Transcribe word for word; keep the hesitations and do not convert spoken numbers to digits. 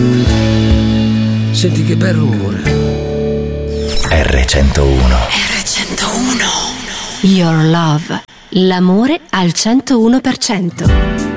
Senti che bel rumore. erre centouno. erre centouno. Your love. L'amore al centouno per cento.